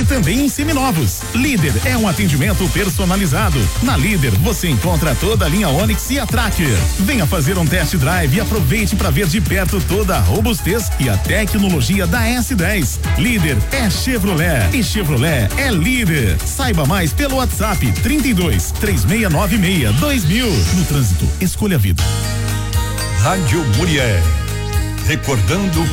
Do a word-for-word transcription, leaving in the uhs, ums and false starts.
e também em seminovos. Líder é um atendimento personalizado. Na Líder você encontra toda a linha Onix e a Tracker. Venha fazer um test drive e aproveite para ver de perto toda a robustez e a tecnologia da S dez. Líder é Chevrolet e Chevrolet é líder. Saiba mais pelo WhatsApp trinta e dois, três seis nove seis, dois mil. No trânsito, escolha a vida. Rádio Muriel, recordando